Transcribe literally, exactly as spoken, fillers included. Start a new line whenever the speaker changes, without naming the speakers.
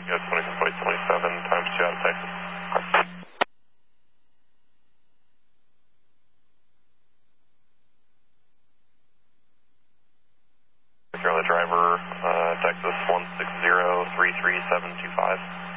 Yeah, twenty-seven point twenty-seven times two out of Texas. Carolina driver, uh, Texas one six zero three three seven two five.